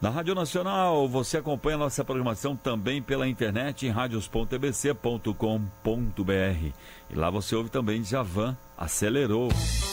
Na Rádio Nacional, você acompanha a nossa programação também pela internet em radios.tbc.com.br. E lá você ouve também Djavan, Acelerou.